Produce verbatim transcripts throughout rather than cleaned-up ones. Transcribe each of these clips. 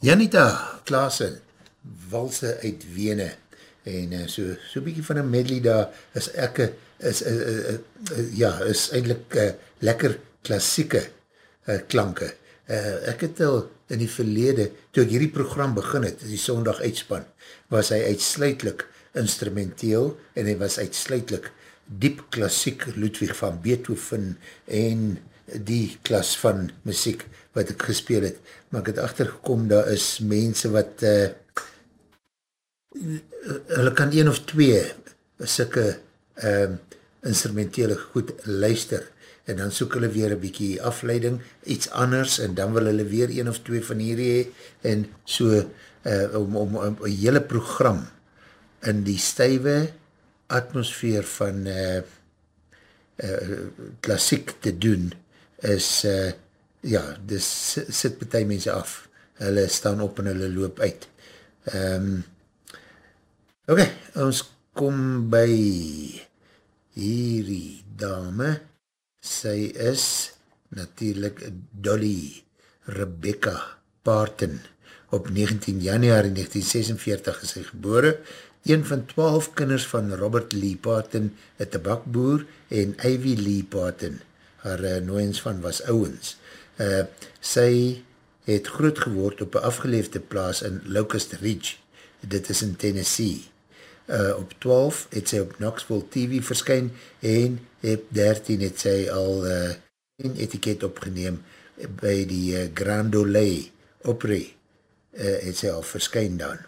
Janita Klaassen, walse uit Wene, en uh, so, so bykie van een medley daar, is ek, is, uh, uh, uh, ja, is eindelijk uh, lekker klassieke uh, klanke. Uh, ek het al in die verlede, toe ek hierdie program begin het, die Sondag uitspan, was hy uitsluitlik instrumenteel, en hy was uitsluitlik diep klassiek Ludwig van Beethoven, en die klas van muziek wat ek gespeel het, maar ek het achtergekom, daar is mense wat uh, hulle kan een of twee sulke um, instrumentele goed luister, en dan soek hulle weer een bykie afleiding, iets anders, en dan wil hulle weer een of twee van hierdie hee, en so uh, om, om, om een hele program in die stywe atmosfeer van uh, uh, klassiek te doen, is uh, ja, dis sit partij mense af, hulle staan op en hulle loop uit. Um, ok, ons kom by hierdie dame, sy is natuurlijk Dolly Rebecca Parton, op negentien januari negentien sesenveertig is sy gebore, een van twaalf kinders van Robert Lee Parton, een tabakboer, en Ivy Lee Parton, haar uh, nooiens van was ouwens. Uh, sy het groot geword op een afgeleefde plaas in Locust Ridge, dit is in Tennessee. Uh, op twaalf het sy op Knoxville T V verskyn, en op dertien het sy al uh, een etiket opgeneem by die uh, Grand Ole Opry, uh, het sy al verskyn dan.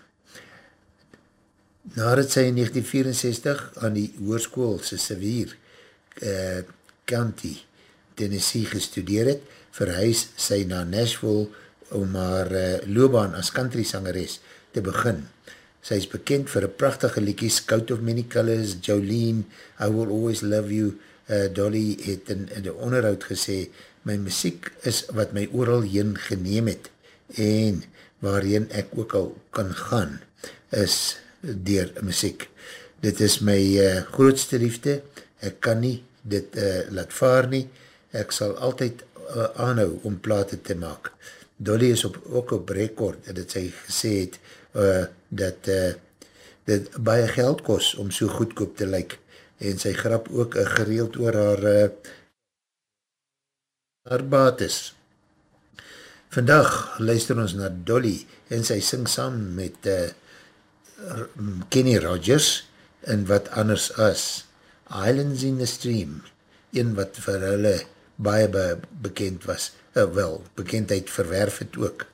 Nadat sy in negentien vierenzestig aan die hoërskool se Sevier uh, County Tennessee gestudeer het, verhuis sy na Nashville om haar uh, loopbaan as country sangeres te begin. Sy is bekend vir een prachtige liedjies, Coat of Many Colors, Jolene, I Will Always Love You. Uh, Dolly het in, in die onderhoud gesê, my muziek is wat my ooral heen geneem het, en waarheen ek ook al kan gaan, is deur muziek. Dit is my uh, grootste liefde, ek kan nie dit uh, laat vaar nie, ek sal altyd uh, aanhou om plate te maak. Dolly is op, ook op record, dat sy gesê het, uh, dat uh, dit baie geld kost om so goedkoop te lyk, en sy grap ook uh, gereeld oor haar uh, haar bates. Vandag luister ons na Dolly, en sy sing saam met uh, Kenny Rogers, en wat anders as Islands in the Stream, een wat vir hulle baie be bekend was, uh, wel, bekendheid verwerf het ook.